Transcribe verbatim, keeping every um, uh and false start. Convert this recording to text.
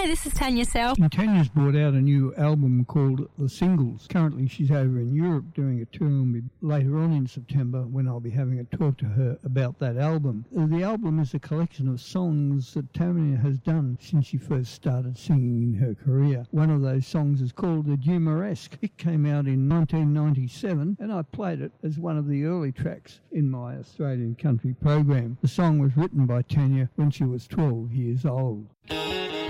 Hi, this is Tanya South. And Tanya's brought out a new album called The Singles. Currently she's over in Europe doing a tour, and be later on in September when I'll be having a talk to her about that album. The album is a collection of songs that Tanya has done since she first started singing in her career. One of those songs is called The Dumaresque. It came out in nineteen ninety-seven, and I played it as one of the early tracks in my Australian country program. The song was written by Tanya when she was twelve years old.